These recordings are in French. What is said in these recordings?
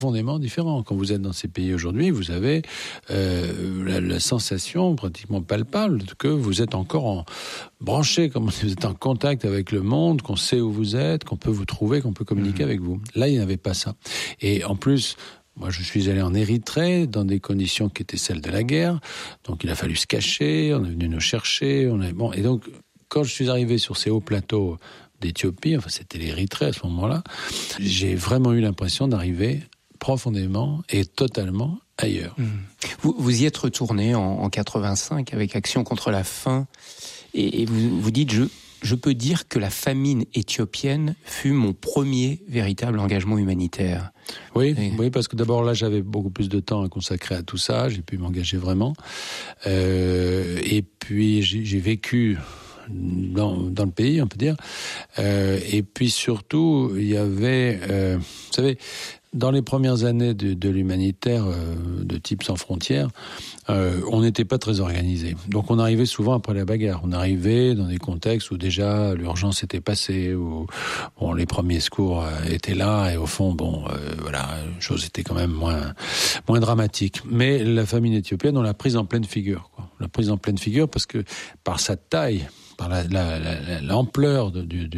profondément différent. Quand vous êtes dans ces pays aujourd'hui, vous avez la sensation pratiquement palpable que vous êtes encore branché, comme vous êtes en contact avec le monde, qu'on sait où vous êtes, qu'on peut vous trouver, qu'on peut communiquer avec vous. Là, il n'y avait pas ça. Et en plus, moi, je suis allé en Érythrée dans des conditions qui étaient celles de la guerre. Donc, il a fallu se cacher. On est venu nous chercher. Et donc, quand je suis arrivé sur ces hauts plateaux d'Éthiopie, enfin, c'était l'Érythrée à ce moment-là, j'ai vraiment eu l'impression d'arriver profondément et totalement ailleurs. Vous y êtes retourné en 85 avec Action contre la faim. Et vous dites, je peux dire que la famine éthiopienne fut mon premier véritable engagement humanitaire. Oui, parce que d'abord là, j'avais beaucoup plus de temps à consacrer à tout ça. J'ai pu m'engager vraiment. Et puis, j'ai vécu dans le pays, on peut dire. Et puis surtout, il y avait... vous savez, dans les premières années de l'humanitaire de type Sans Frontières, on n'était pas très organisé. Donc on arrivait souvent après la bagarre. On arrivait dans des contextes où déjà l'urgence était passée, où les premiers secours étaient là, et au fond, les choses étaient quand même moins dramatiques. Mais la famine éthiopienne, on l'a prise en pleine figure, quoi. On l'a prise en pleine figure parce que par sa taille, par l'ampleur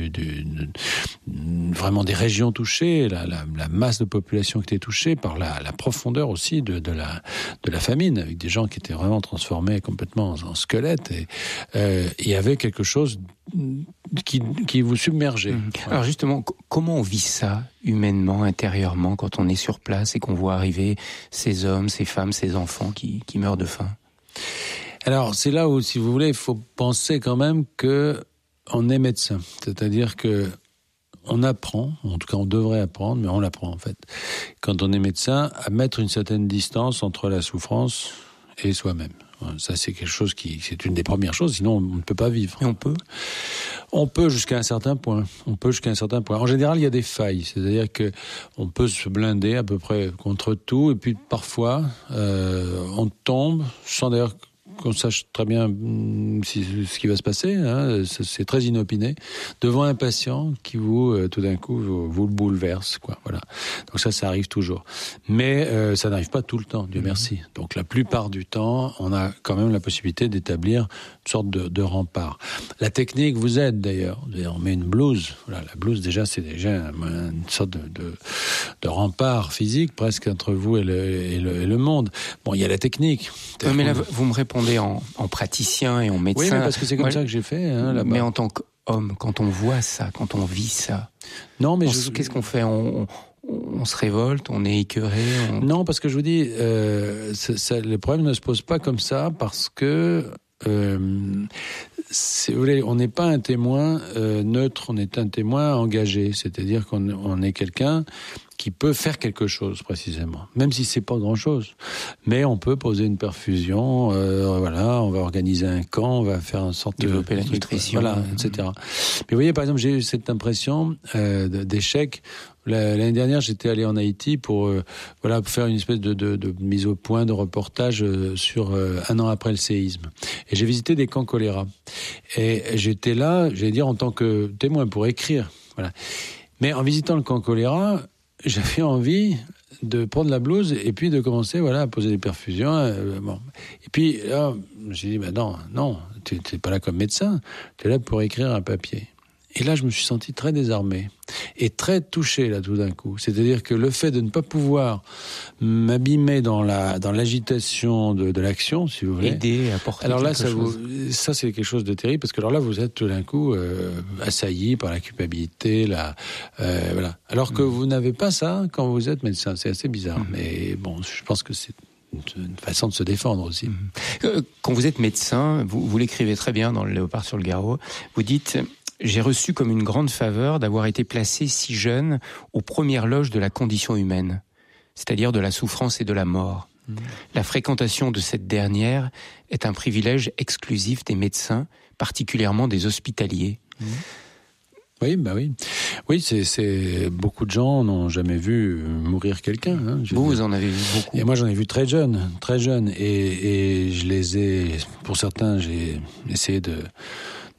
vraiment des régions touchées, la masse de population qui était touchée, par la profondeur aussi de la famine, avec des gens qui étaient vraiment transformés complètement en squelettes, et il y avait quelque chose qui vous submergeait. Alors justement, comment on vit ça humainement, intérieurement, quand on est sur place et qu'on voit arriver ces hommes, ces femmes, ces enfants qui meurent de faim? Alors, c'est là où, si vous voulez, il faut penser quand même qu'on est médecin. C'est-à-dire que on apprend, en tout cas on devrait apprendre, mais on l'apprend en fait, quand on est médecin, à mettre une certaine distance entre la souffrance et soi-même. Ça, c'est quelque chose c'est une des premières choses, sinon on ne peut pas vivre. Et on peut ? On peut jusqu'à un certain point. En général, il y a des failles. C'est-à-dire que on peut se blinder à peu près contre tout, et puis parfois, on tombe sans d'ailleurs qu'on sache très bien ce qui va se passer, hein. C'est très inopiné, devant un patient qui tout d'un coup, vous le bouleverse, quoi. Voilà. Donc ça arrive toujours. Mais ça n'arrive pas tout le temps, Dieu merci. Donc la plupart du temps, on a quand même la possibilité d'établir une sorte de rempart. La technique vous aide d'ailleurs. On met une blouse. Voilà, la blouse déjà, c'est déjà une sorte de rempart physique presque entre vous et le monde. Bon, il y a la technique. Mais là, vous me répondez en praticien et en médecin. Oui, mais parce que c'est comme ça que j'ai fait, là-bas. Mais en tant qu'homme, quand on voit ça, quand on vit ça, non, mais qu'est-ce qu'on fait ? On se révolte, on est écœuré. Non, parce que je vous dis, le problème ne se pose pas comme ça, parce que si vous voulez, on n'est pas un témoin neutre, on est un témoin engagé. C'est-à-dire qu'on est quelqu'un qui peut faire quelque chose précisément, même si c'est pas grand-chose. Mais on peut poser une perfusion, on va organiser un camp, on va faire en sorte de développer la nutrition, etc. Mais vous voyez, par exemple, j'ai eu cette impression d'échec. L'année dernière, j'étais allé en Haïti pour faire une espèce de mise au point, de reportage sur un an après le séisme. Et j'ai visité des camps choléra. Et j'étais là, j'allais dire, en tant que témoin pour écrire. Voilà. Mais en visitant le camp choléra, j'avais envie de prendre la blouse et puis de commencer à poser des perfusions. Et puis là, je me suis dit, non, tu n'es pas là comme médecin, tu es là pour écrire un papier. Et là, je me suis senti très désarmé et très touché, là, tout d'un coup. C'est-à-dire que le fait de ne pas pouvoir m'abîmer dans l'agitation de l'action, si vous voulez. Aider, apporter alors là, quelque chose. Ça, c'est quelque chose de terrible, parce que alors là, vous êtes tout d'un coup assailli par la culpabilité, voilà. Alors que vous n'avez pas ça quand vous êtes médecin. C'est assez bizarre. Mais bon, je pense que c'est une façon de se défendre aussi. Quand vous êtes médecin, vous l'écrivez très bien dans Le Léopard sur le Garrot, vous dites... J'ai reçu comme une grande faveur d'avoir été placé si jeune aux premières loges de la condition humaine, c'est-à-dire de la souffrance et de la mort. La fréquentation de cette dernière est un privilège exclusif des médecins, particulièrement des hospitaliers. Oui, Oui, c'est beaucoup de gens n'ont jamais vu mourir quelqu'un. Hein, vous en avez vu beaucoup. Et moi, j'en ai vu très jeune. Et je les ai, pour certains, j'ai essayé de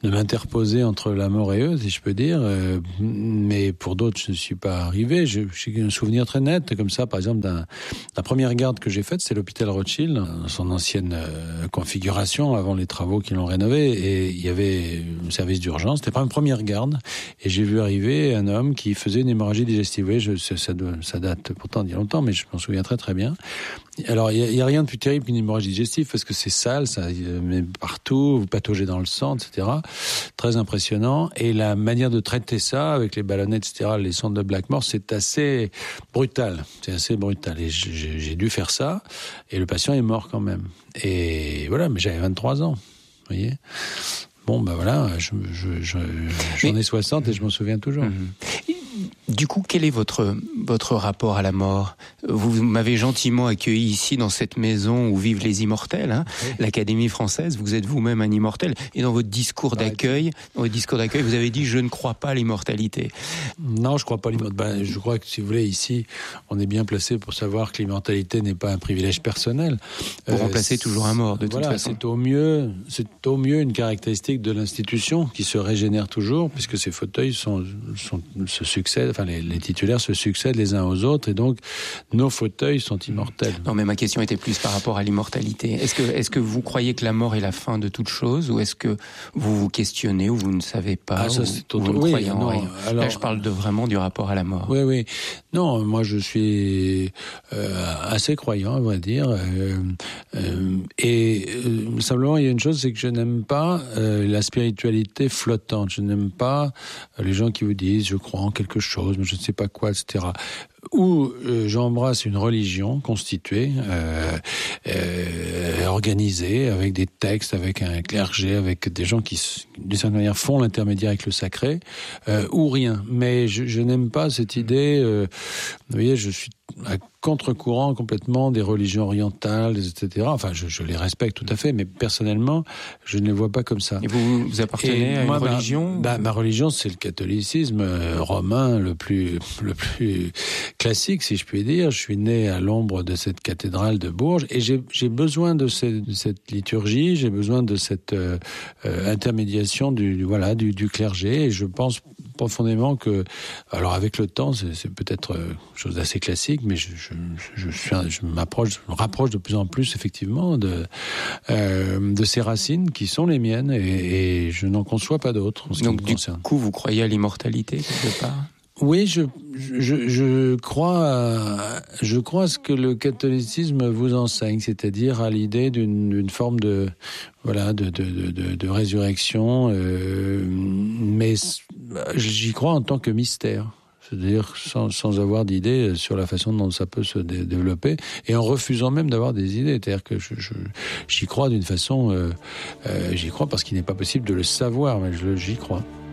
m'interposer entre la mort et eux, si je peux dire. Mais pour d'autres, je ne suis pas arrivé. J'ai un souvenir très net, comme ça, par exemple, la première garde que j'ai faite, c'est l'hôpital Rothschild, dans son ancienne configuration, avant les travaux qui l'ont rénové. Et il y avait un service d'urgence. C'était pas une première garde. Et j'ai vu arriver un homme qui faisait une hémorragie digestive. Oui, ça date pourtant d'il y a longtemps, mais je m'en souviens très très bien. Alors, il y a rien de plus terrible qu'une hémorragie digestive, parce que c'est sale, ça met partout, vous pataugez dans le sang, etc. Très impressionnant. Et la manière de traiter ça, avec les ballonnets, etc., les sondes de Blackmore, c'est assez brutal. C'est assez brutal. Et j'ai dû faire ça, et le patient est mort quand même. Et voilà, mais j'avais 23 ans, vous voyez. Bon, ben voilà, j'en ai 60 et je m'en souviens toujours. Du coup, quel est votre rapport à la mort ? Vous m'avez gentiment accueilli ici dans cette maison où vivent les immortels, hein, oui. L'Académie française. Vous êtes vous-même un immortel. Et dans votre discours d'accueil, vous avez dit « je ne crois pas à l'immortalité ». Non, je crois pas à l'immortalité. Je crois que, si vous voulez, ici, on est bien placé pour savoir que l'immortalité n'est pas un privilège personnel. Pour remplacer toujours un mort, de toute façon. C'est au mieux une caractéristique de l'institution qui se régénère toujours, puisque ces fauteuils se succèdent. Enfin, les titulaires se succèdent les uns aux autres, et donc nos fauteuils sont immortels. Non, mais ma question était plus par rapport à l'immortalité. Est-ce que vous croyez que la mort est la fin de toute chose, ou est-ce que vous vous questionnez, ou vous ne savez pas, ou vous ne croyez en rien ? Là, je parle vraiment du rapport à la mort. Oui. Non, moi je suis assez croyant, à vrai dire. Simplement, il y a une chose, c'est que je n'aime pas la spiritualité flottante. Je n'aime pas les gens qui vous disent « je crois en quelque chose ». Mais je ne sais pas quoi, etc. Ou j'embrasse une religion constituée, organisée, avec des textes, avec un clergé, avec des gens qui, d'une certaine manière, font l'intermédiaire avec le sacré, ou rien. Mais je n'aime pas cette idée, vous voyez, je suis à contre-courant complètement des religions orientales, etc. Enfin, je les respecte tout à fait, mais personnellement, je ne les vois pas comme ça. Et vous appartenez à une religion ? Ma religion, c'est le catholicisme romain le plus classique, si je puis dire. Je suis né à l'ombre de cette cathédrale de Bourges, et j'ai besoin de cette liturgie, j'ai besoin de cette intermédiation du clergé, et je pense profondément que, alors avec le temps, c'est peut-être chose d'assez classique, mais je me rapproche de plus en plus effectivement de ces racines qui sont les miennes, et je n'en conçois pas d'autres en ce qui me concerne. Donc du coup, vous croyez à l'immortalité quelque part ? Oui, je crois à ce que le catholicisme vous enseigne, c'est-à-dire à l'idée d'une forme de résurrection, mais j'y crois en tant que mystère. C'est-à-dire sans avoir d'idée sur la façon dont ça peut se développer, et en refusant même d'avoir des idées. C'est-à-dire que j'y crois d'une façon... j'y crois parce qu'il n'est pas possible de le savoir, mais j'y crois.